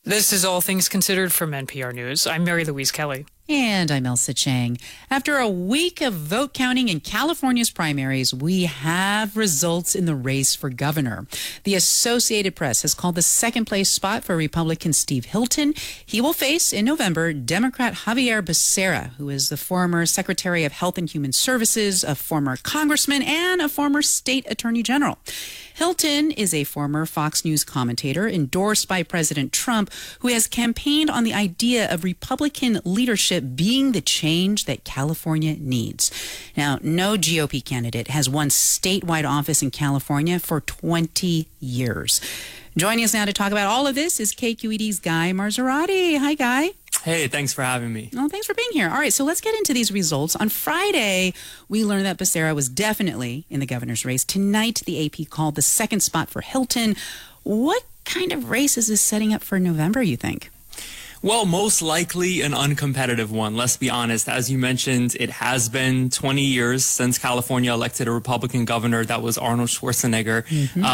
This is All Things Considered from NPR News. I'm Mary Louise Kelly. And I'm Elsa Chang. After a week of vote counting in California's primaries, we have results in the race for governor. The Associated Press has called the second place spot for Republican Steve Hilton. He will face in November Democrat Xavier Becerra, who is the former Secretary of Health and Human Services, a former congressman, and a former state attorney general. Hilton is a former Fox News commentator endorsed by President Trump, who has campaigned on the idea of Republican leadership being the change that California needs. Now, no GOP candidate has won statewide office in California for 20 years. Joining us now to talk about all of this is KQED's Guy Marzorati. Hi, Guy. Hey, thanks for having me. Oh, thanks for being here. All right, so let's get into these results. On Friday, we learned that Becerra was definitely in the governor's race. Tonight, the AP called the second spot for Hilton. What kind of race is this setting up for November, you think? Well, most likely an uncompetitive one. Let's be honest. As you mentioned, it has been 20 years since California elected a Republican governor. That was Arnold Schwarzenegger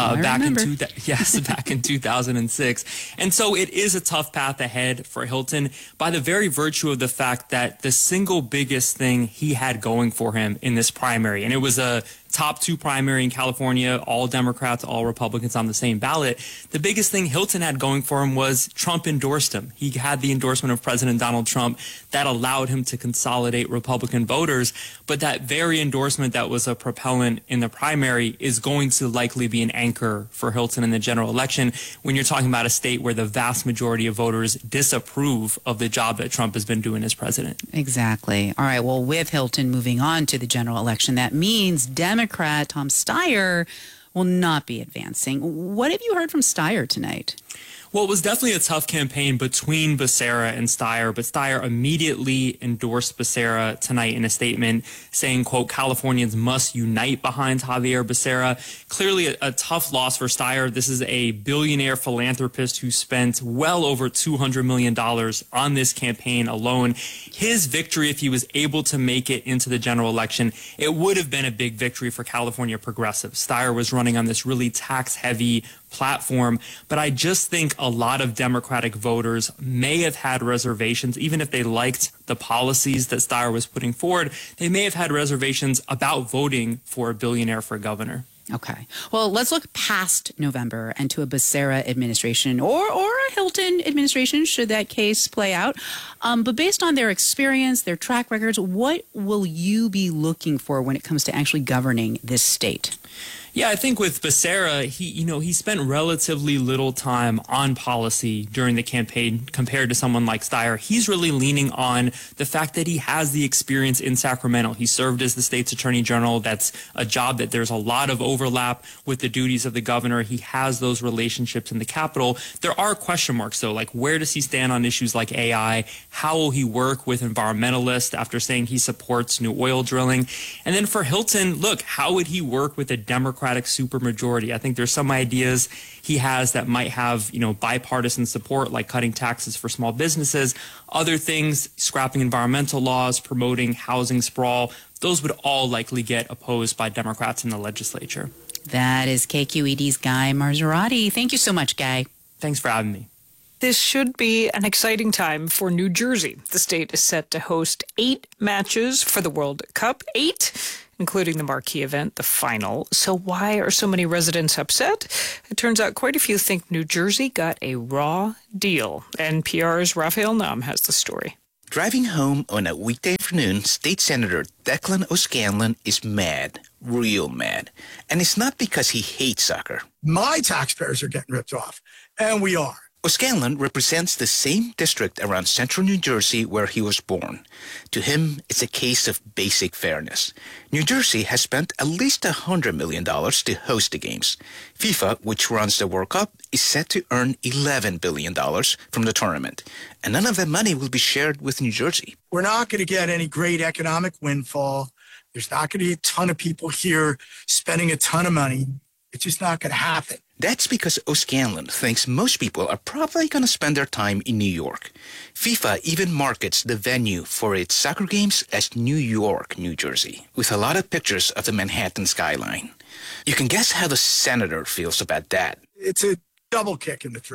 back in 2006. And so it is a tough path ahead for Hilton by the very virtue of the fact that the single biggest thing he had going for him in this primary, and it was a top two primary in California, all Democrats, all Republicans on the same ballot. The biggest thing Hilton had going for him was Trump endorsed him. He had the endorsement of President Donald Trump that allowed him to consolidate Republican voters. But that very endorsement that was a propellant in the primary is going to likely be an anchor for Hilton in the general election when you're talking about a state where the vast majority of voters disapprove of the job that Trump has been doing as president. Exactly. All right. Well, with Hilton moving on to the general election, that means Democrat Tom Steyer will not be advancing. What have you heard from Steyer tonight? Well, it was definitely a tough campaign between Becerra and Steyer, but Steyer immediately endorsed Becerra tonight in a statement saying, quote, Californians must unite behind Xavier Becerra. Clearly a tough loss for Steyer. This is a billionaire philanthropist who spent well over $200 million on this campaign alone. His victory, if he was able to make it into the general election, it would have been a big victory for California progressives. Steyer was running on this really tax-heavy platform, but I just think a lot of Democratic voters may have had reservations, even if they liked the policies that Steyer was putting forward, they may have had reservations about voting for a billionaire for governor. Okay. Well, let's look past November and to a Becerra administration or a Hilton administration, should that case play out. But based on their experience, their track records, what will you be looking for when it comes to actually governing this state? Yeah, I think with Becerra, he spent relatively little time on policy during the campaign compared to someone like Steyer. He's really leaning on the fact that he has the experience in Sacramento. He served as the state's attorney general. That's a job that there's a lot of overlap with the duties of the governor. He has those relationships in the Capitol. There are question marks, though, like where does he stand on issues like AI? How will he work with environmentalists after saying he supports new oil drilling? And then for Hilton, look, how would he work with a Democratic supermajority? I think there's some ideas he has that might have, bipartisan support, like cutting taxes for small businesses. Other things, scrapping environmental laws, promoting housing sprawl, those would all likely get opposed by Democrats in the legislature. That is KQED's Guy Marzorati. Thank you so much, Guy. Thanks for having me. This should be an exciting time for New Jersey. The state is set to host 8 matches for the World Cup. 8, including the marquee event, the final. So why are so many residents upset? It turns out quite a few think New Jersey got a raw deal. NPR's Raphael Nam has the story. Driving home on a weekday afternoon, State Senator Declan O'Scanlan is mad, real mad. And it's not because he hates soccer. My taxpayers are getting ripped off, and we are. O'Scanlan represents the same district around central New Jersey where he was born. To him, it's a case of basic fairness. New Jersey has spent at least $100 million to host the games. FIFA, which runs the World Cup, is set to earn $11 billion from the tournament. And none of that money will be shared with New Jersey. We're not going to get any great economic windfall. There's not going to be a ton of people here spending a ton of money. It's just not going to happen. That's because O'Scanlan thinks most people are probably going to spend their time in New York. FIFA even markets the venue for its soccer games as New York, New Jersey, with a lot of pictures of the Manhattan skyline. You can guess how the senator feels about that. It's a double kick in the throat.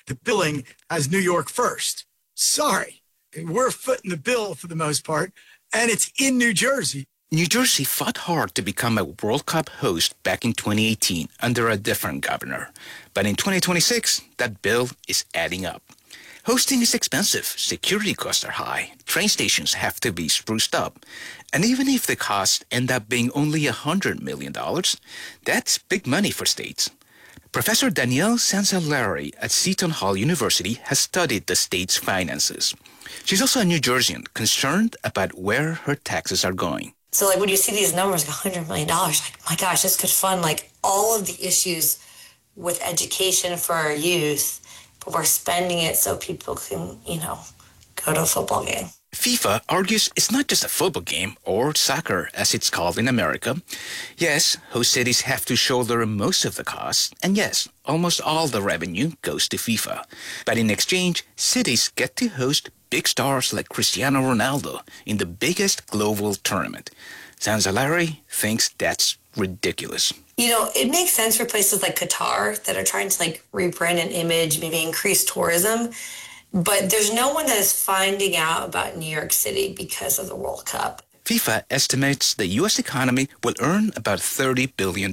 the billing as New York first. Sorry, we're footing the bill for the most part, and it's in New Jersey. New Jersey fought hard to become a World Cup host back in 2018 under a different governor. But in 2026, that bill is adding up. Hosting is expensive, security costs are high, train stations have to be spruced up. And even if the costs end up being only $100 million, that's big money for states. Professor Danielle Sanzalari at Seton Hall University has studied the state's finances. She's also a New Jerseyan concerned about where her taxes are going. So like when you see these numbers, like $100 million, like, my gosh, this could fund like all of the issues with education for our youth, but we're spending it so people can, go to a football game. FIFA argues it's not just a football game, or soccer as it's called in America. Yes, host cities have to shoulder most of the costs, and yes, almost all the revenue goes to FIFA. But in exchange, cities get to host big stars like Cristiano Ronaldo in the biggest global tournament. Sanzalari thinks that's ridiculous. It makes sense for places like Qatar that are trying to rebrand an image, maybe increase tourism. But there's no one that is finding out about New York City because of the World Cup. FIFA estimates the U.S. economy will earn about $30 billion.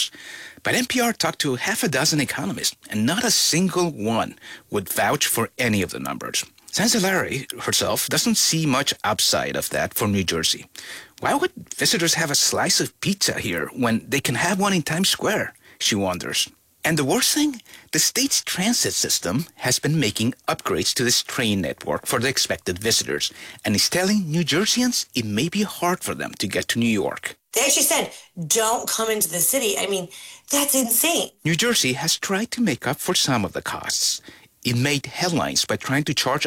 But NPR talked to half a dozen economists, and not a single one would vouch for any of the numbers. Sanzalari herself doesn't see much upside of that for New Jersey. Why would visitors have a slice of pizza here when they can have one in Times Square? She wonders. And the worst thing, the state's transit system has been making upgrades to this train network for the expected visitors and is telling New Jerseyans it may be hard for them to get to New York. They actually said, don't come into the city. I mean, that's insane. New Jersey has tried to make up for some of the costs. It made headlines by trying to charge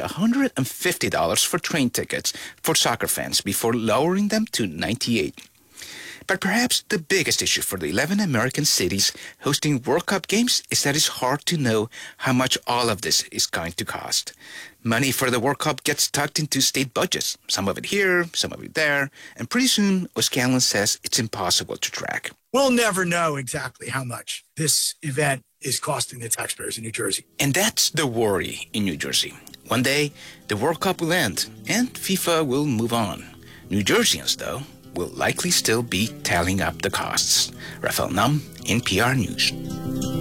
$150 for train tickets for soccer fans before lowering them to $98. But perhaps the biggest issue for the 11 American cities hosting World Cup games is that it's hard to know how much all of this is going to cost. Money for the World Cup gets tucked into state budgets, some of it here, some of it there, and pretty soon O'Scallon says it's impossible to track. We'll never know exactly how much this event is costing the taxpayers in New Jersey. And that's the worry in New Jersey. One day, the World Cup will end, and FIFA will move on. New Jerseyans, though, will likely still be tallying up the costs. Rafael Nam, NPR News.